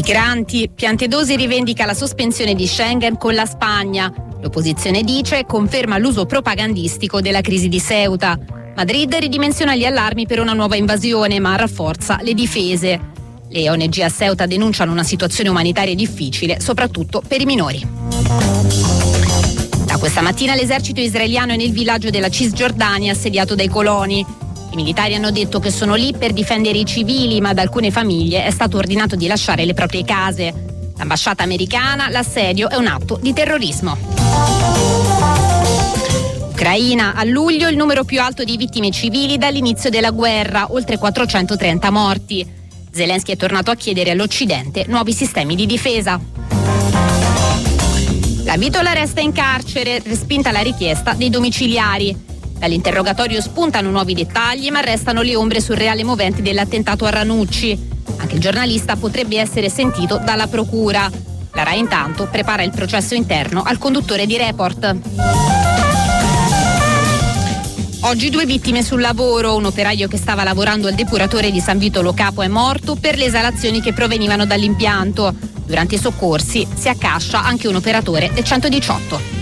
Migranti, Piantedosi rivendica la sospensione di Schengen con la Spagna. L'opposizione dice conferma l'uso propagandistico della crisi di Ceuta. Madrid ridimensiona gli allarmi per una nuova invasione ma rafforza le difese. Le ONG a Ceuta denunciano una situazione umanitaria difficile, soprattutto per i minori. Da questa mattina l'esercito israeliano è nel villaggio della Cisgiordania assediato dai coloni. I militari hanno detto che sono lì per difendere i civili, ma ad alcune famiglie è stato ordinato di lasciare le proprie case. L'ambasciata americana, l'assedio è un atto di terrorismo. Ucraina, a luglio il numero più alto di vittime civili dall'inizio della guerra, oltre 430 morti. Zelensky è tornato a chiedere all'Occidente nuovi sistemi di difesa. La Vitola resta in carcere, respinta la richiesta dei domiciliari. Dall'interrogatorio spuntano nuovi dettagli, ma restano le ombre sul reale movente dell'attentato a Ranucci. Anche il giornalista potrebbe essere sentito dalla procura. La RAI intanto prepara il processo interno al conduttore di Report. Oggi 2 vittime sul lavoro. Un operaio che stava lavorando al depuratore di San Vitolo Capo è morto per le esalazioni che provenivano dall'impianto. Durante i soccorsi si accascia anche un operatore del 118.